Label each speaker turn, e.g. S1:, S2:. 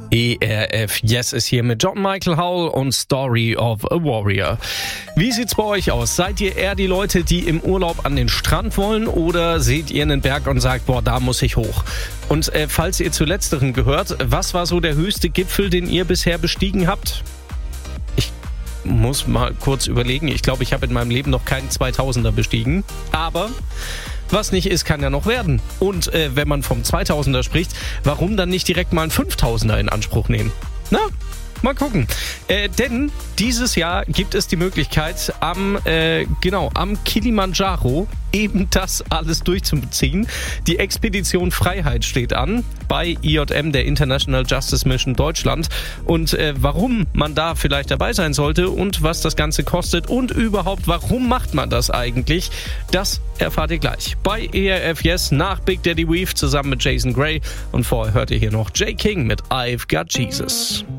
S1: ERF Yes ist hier mit John Michael Howell und Story of a Warrior. Wie sieht's bei euch aus? Seid ihr eher die Leute, die im Urlaub an den Strand wollen, oder seht ihr einen Berg und sagt, boah, da muss ich hoch? Und falls ihr zu letzteren gehört, was war so der höchste Gipfel, den ihr bisher bestiegen habt? Ich muss mal kurz überlegen. Ich glaube, ich habe in meinem Leben noch keinen 2000er bestiegen. Aber was nicht ist, kann ja noch werden. Und wenn man vom 2000er spricht, warum dann nicht direkt mal einen 5000er in Anspruch nehmen? Na, mal gucken. Denn dieses Jahr gibt es die Möglichkeit, am Kilimanjaro eben das alles durchzuziehen. Die Expedition Freiheit steht an bei IJM, der International Justice Mission Deutschland. Und warum man da vielleicht dabei sein sollte und was das Ganze kostet und überhaupt, warum macht man das eigentlich, das erfahrt ihr gleich bei ERF Yes nach Big Daddy Weave zusammen mit Jason Gray. Und vorher hört ihr hier noch Jay King mit I've Got Jesus.